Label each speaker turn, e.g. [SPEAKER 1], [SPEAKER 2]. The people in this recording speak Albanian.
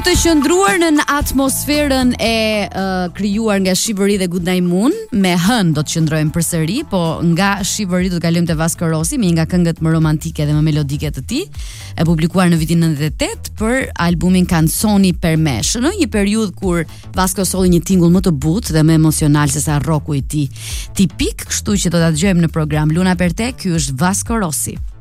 [SPEAKER 1] të qëndruar në atmosferën e krijuar nga Shivëri dhe Good Night Moon, me hën do të qëndrojmë përsëri, po nga Shivëri do të kalojmë te Vasco Rossi, me një nga këngët më romantike dhe më melodike të tij, e publikuar në vitin 98 për albumin Canzoni per me. Në një periudhë kur Vasco solli një tingull më të butë dhe më emocional se sa rocku i tij tipik, kështu që do ta dëgjojmë në program Luna per te. Ky është Vasco Rossi.